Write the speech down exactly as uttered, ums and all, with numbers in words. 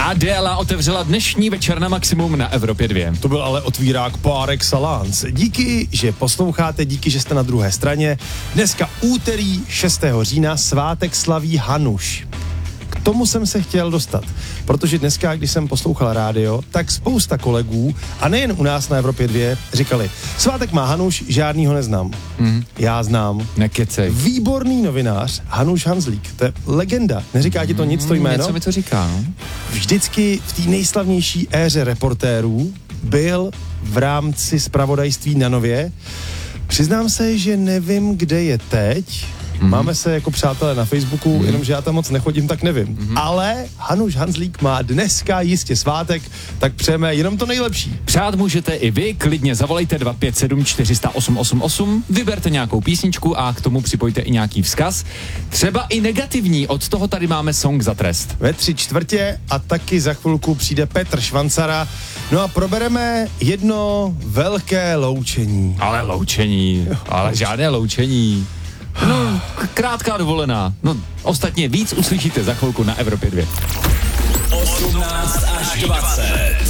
Adéla otevřela dnešní večer na Maximum na Evropě dva. To byl ale otvírák par excellence. Díky, že posloucháte, díky, že jste na druhé straně. Dneska úterý šestého října svátek slaví Hanuš. K tomu jsem se chtěl dostat, protože dneska, když jsem poslouchal rádio, tak spousta kolegů, a nejen u nás na Evropě dva, říkali, svátek má Hanuš, žádný ho neznám. Mm. Já znám. Nekecej. Výborný novinář Hanuš Hanzlík, to je legenda. Neříká ti to nic, to jméno? Něco mi to říká, no. Vždycky v té nejslavnější éře reportérů byl v rámci zpravodajství na Nově. Přiznám se, že nevím, kde je teď. Mm-hmm. Máme se jako přátelé na Facebooku, mm-hmm. jenomže já tam moc nechodím, tak nevím. Mm-hmm. Ale Hanuš Hanzlík má dneska jistě svátek, tak přejeme jenom to nejlepší. Přát můžete i vy, klidně zavolejte dva pět sedm čtyři nula osm osm osm, vyberte nějakou písničku a k tomu připojte i nějaký vzkaz. Třeba i negativní, od toho tady máme song za trest. Ve tři čtvrtě a taky za chvilku přijde Petr Švancara. No a probereme jedno velké loučení. Ale loučení, ale žádné loučení. No, krátká dovolená. No, ostatně víc uslyšíte za chvilku na Evropě dva. osmnáct až dvacet